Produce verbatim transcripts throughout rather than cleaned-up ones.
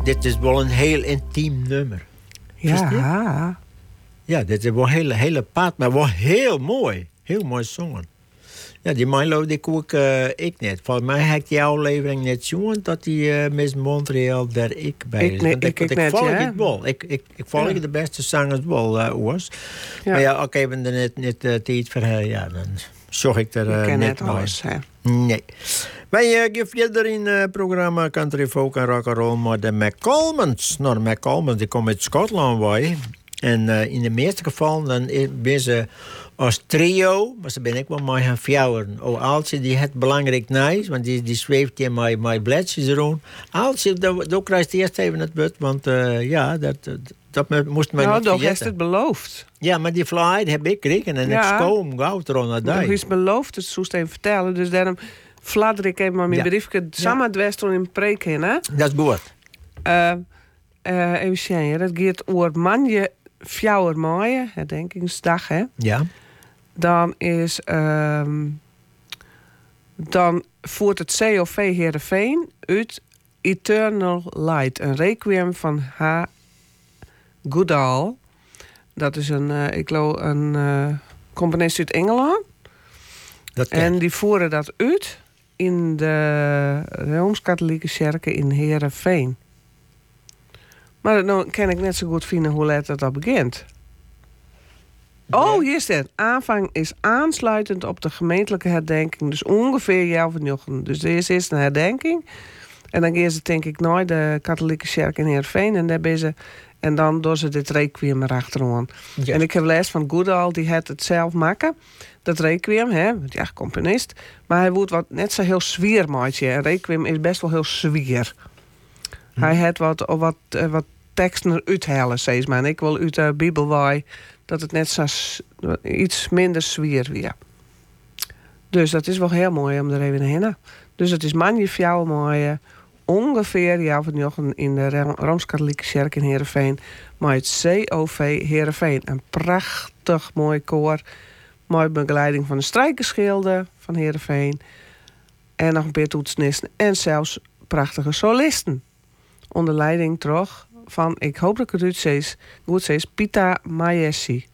dit is wel een heel intiem nummer. Ja. Ja, dit is wel heel, heel apart, maar wel heel mooi. Heel mooi zongen. Ja, die Milo, die koek uh, ik net. Volgens mij heb ik die aflevering net zien dat die uh, Miss Montreal daar ik bij is. Ik, nee, Want ik, ik, ik, ik ik volg net, het wel. Ik, ik, ik volg ja. de beste zangers wel, uh, oors. Ja. Maar ja, oké, we er net, net uh, tijd voor uh, ja, dan zorg ik er uh, ik ken net net alles, hè. Nee. Wij uh, geven verder in het uh, programma Country Folk en Rock and Roll maar de McColmans. Nou, de McColmans die komen uit Schotland, wij. En uh, in de meeste gevallen dan ben ze als trio, maar ze ben ik wel maar gaan fjouwen. Oh, Aaltje, die het belangrijk nice, want die, die zweeft in mijn, mijn bladjes rond. Aaltje, daar krijg je eerst even het bud, want uh, ja, dat, dat, dat moest men nou, niet toch vergeten. is het beloofd. Ja, maar die fly heb ik gekregen en ja. ik schoon goud er aan Toch is beloofd, dus zoest even vertellen. Dus daarom fladder ik even maar mijn ja. briefje samen het west in preek in, hè? Dat is goed. Uh, uh, even zien, dat gaat over manje fjouwer maaien, herdenkingsdag, hè? Ja. Dan is um, dan voert het C O V Heerenveen uit Eternal Light, een requiem van H. Goodall. Dat is een, uh, ik geloof, een uh, componist uit Engeland. Dat en die voeren dat uit in de Rooms-Katholieke Kerken in Heerenveen. Maar dan kan ik net zo goed vinden hoe laat dat al begint. Oh, hier staat. Aanvang is aansluitend op de gemeentelijke herdenking. Dus ongeveer jaar van jochen. Dus er is eerst een herdenking. En dan gaan ze denk ik naar de katholieke kerk in Heerenveen. En daar ben ze, en dan doen ze dit requiem erachteraan. Ja. En ik heb les van Goodall, die het het zelf maken. Dat requiem, hè, want ja, componist. Maar hij wordt wat net zo heel zwier maatje. En requiem is best wel heel zwier. Hm. Hij had wat, wat, wat teksten uithalen, steeds maar. En ik wil uit de Bijbel waai dat het net zo iets minder zwier weer. Dus dat is wel heel mooi om er even heen. Dus het is manje fjouw mooi. Ongeveer ja van jochen in de Rooms-Katholieke Kerk in Heerenveen. Maar het C O V Heerenveen. Een prachtig mooi koor. Mooie begeleiding van de strijkerschilden van Heerenveen. En nog een paar toetsnisten. En zelfs prachtige solisten. Onder leiding toch van, ik hoop dat ik het goed zeg, goed zeg, Pita Majessi.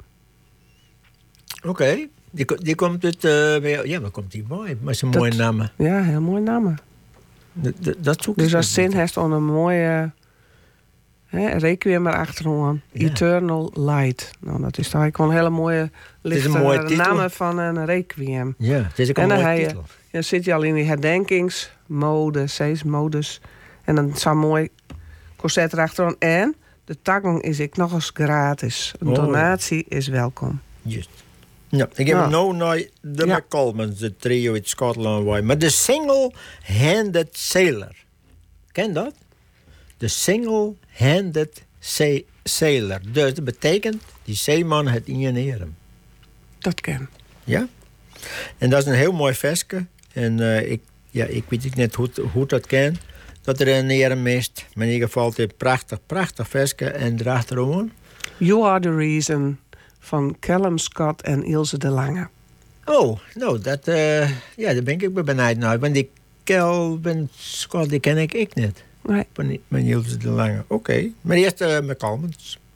Oké. Okay. Die, die komt uit... Uh, ja, maar komt die mooi. Maar zijn mooie namen. Ja, heel mooie namen. D- d- dat zoek dus als zin heeft on een mooie... Hè, requiem erachteraan. Ja. Eternal Light. Nou, dat is toch gewoon een hele mooie... lichte namen van een requiem. Ja, het is ook een en mooie hij, titel. Dan zit je al in die herdenkingsmode, modus. En dan zo'n mooi concert erachteraan. En de toegang is ik nog eens gratis. Een oh. donatie is welkom. Juist. Ja, ik heb hem nou naar de ja. McColmans, de trio uit Scotland. Maar de Single-Handed Sailor. Ken dat? De Single-Handed sa- Sailor. Dus dat betekent, die zeeman het in je neren. Dat ken. Ja. En dat is een heel mooi versje. En uh, ik, ja, ik weet niet hoe, hoe dat kan. Dat er een neren mist. Maar in ieder geval het een prachtig, prachtig versje. En erachterom. You Are The Reason. Van Callum Scott en Ilse de Lange. Oh, nou, dat, uh, ja, daar ben ik wel benieuwd naar. Want die Callum Scott, die ken ik ik niet. Nee. Van Ilse de Lange. Oké. Okay. Maar eerst uh, McColmans.